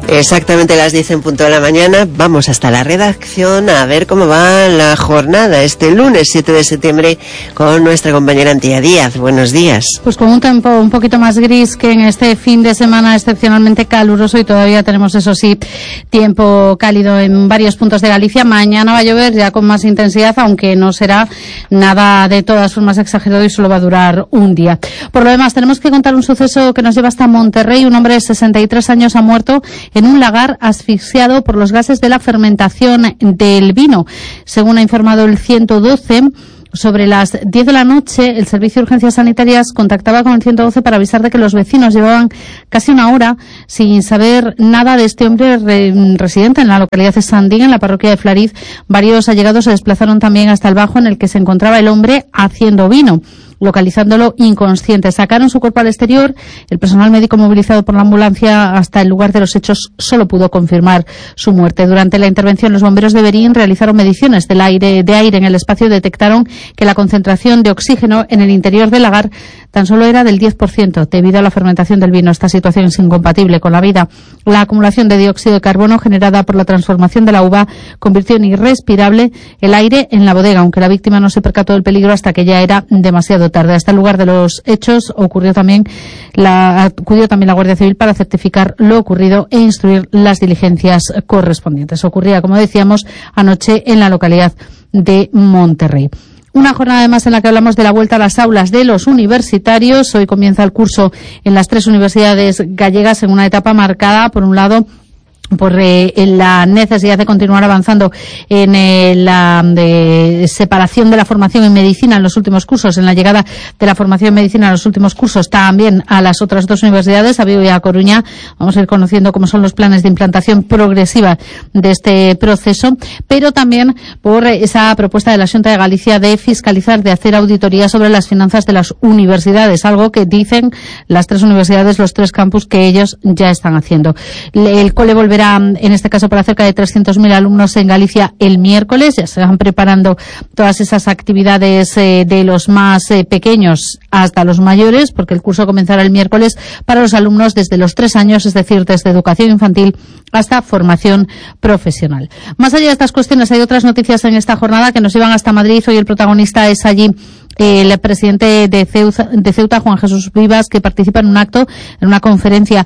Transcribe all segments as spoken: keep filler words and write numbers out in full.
Exactamente las diez en punto de la mañana. Vamos hasta la redacción a ver cómo va la jornada este lunes siete de septiembre con nuestra compañera Antía Díaz. Buenos días. Pues con un tiempo un poquito más gris que en este fin de semana excepcionalmente caluroso, y todavía tenemos, eso sí, tiempo cálido en varios puntos de Galicia. Mañana va a llover ya con más intensidad, aunque no será nada de todas formas exagerado y solo va a durar un día. Por lo demás, tenemos que contar un suceso que nos lleva hasta Monterrey. Un hombre de sesenta y tres años ha muerto en un lagar asfixiado por los gases de la fermentación del vino. Según ha informado el ciento doce, sobre las diez de la noche, el Servicio de Urgencias Sanitarias contactaba con el ciento doce para avisar de que los vecinos llevaban casi una hora sin saber nada de este hombre re residente en la localidad de Sandín, en la parroquia de Flariz. Varios allegados se desplazaron también hasta el bajo en el que se encontraba el hombre haciendo vino, localizándolo inconsciente. Sacaron su cuerpo al exterior. El personal médico movilizado por la ambulancia hasta el lugar de los hechos solo pudo confirmar su muerte. Durante la intervención, los bomberos de Berín realizaron mediciones del aire, de aire en el espacio y detectaron que la concentración de oxígeno en el interior del lagar tan solo era del diez por ciento debido a la fermentación del vino. Esta situación es incompatible con la vida. La acumulación de dióxido de carbono generada por la transformación de la uva convirtió en irrespirable el aire en la bodega, aunque la víctima no se percató del peligro hasta que ya era demasiado tarde. Hasta el lugar de los hechos ocurrió también la, acudió también la Guardia Civil para certificar lo ocurrido e instruir las diligencias correspondientes. Ocurría, como decíamos, anoche en la localidad de Monterrey. Una jornada además en la que hablamos de la vuelta a las aulas de los universitarios. Hoy comienza el curso en las tres universidades gallegas en una etapa marcada, por un lado, por eh, la necesidad de continuar avanzando en eh, la de separación de la formación en medicina en los últimos cursos, en la llegada de la formación en medicina en los últimos cursos también a las otras dos universidades, a Vigo y a Coruña. Vamos a ir conociendo cómo son los planes de implantación progresiva de este proceso, pero también por esa propuesta de la Xunta de Galicia de fiscalizar, de hacer auditoría sobre las finanzas de las universidades, algo que dicen las tres universidades, los tres campus, que ellos ya están haciendo. El cole volverá, en este caso para cerca de trescientos mil alumnos en Galicia, el miércoles. Ya se van preparando todas esas actividades eh, de los más eh, pequeños hasta los mayores, porque el curso comenzará el miércoles para los alumnos desde los tres años, es decir, desde educación infantil hasta formación profesional. Más allá de estas cuestiones, hay otras noticias en esta jornada que nos llevan hasta Madrid. Hoy el protagonista es allí el presidente de Ceuta, de Ceuta, Juan Jesús Vivas, que participa en un acto, en una conferencia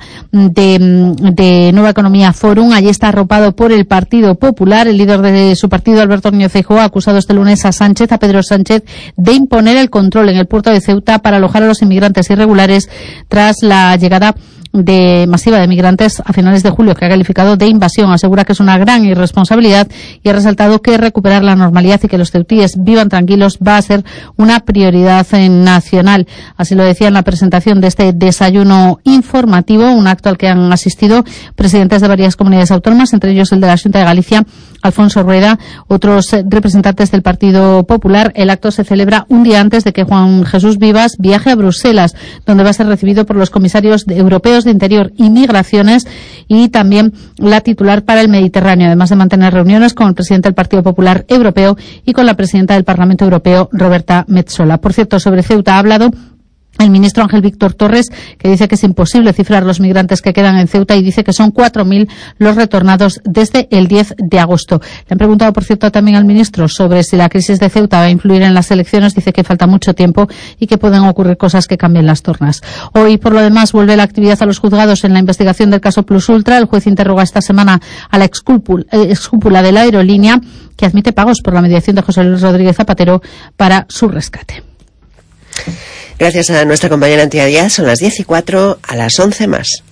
de, de Nueva Economía Forum. Allí está arropado por el Partido Popular. El líder de su partido, Alberto Núñez Feijóo, ha acusado este lunes a Sánchez, a Pedro Sánchez, de imponer el control en el puerto de Ceuta para alojar a los inmigrantes irregulares tras la llegada de masiva de migrantes a finales de julio, que ha calificado de invasión. Asegura que es una gran irresponsabilidad y ha resaltado que recuperar la normalidad y que los ceutíes vivan tranquilos va a ser una prioridad nacional. Así lo decía en la presentación de este desayuno informativo, un acto al que han asistido presidentes de varias comunidades autónomas, entre ellos el de la Xunta de Galicia, Alfonso Rueda, otros representantes del Partido Popular. El acto se celebra un día antes de que Juan Jesús Vivas viaje a Bruselas, donde va a ser recibido por los comisarios europeos de Interior y Migraciones y también la titular para el Mediterráneo, además de mantener reuniones con el presidente del Partido Popular Europeo y con la presidenta del Parlamento Europeo, Roberta Metsola. Por cierto, sobre Ceuta ha hablado el ministro Ángel Víctor Torres, que dice que es imposible cifrar los migrantes que quedan en Ceuta y dice que son cuatro mil los retornados desde el diez de agosto. Le han preguntado, por cierto, también al ministro sobre si la crisis de Ceuta va a influir en las elecciones. Dice que falta mucho tiempo y que pueden ocurrir cosas que cambien las tornas. Hoy, por lo demás, vuelve la actividad a los juzgados en la investigación del caso Plus Ultra. El juez interroga esta semana a la excúpula de la aerolínea, que admite pagos por la mediación de José Luis Rodríguez Zapatero para su rescate. Gracias a nuestra compañera Antía Díaz. Son las diez y cuatro, a las once más.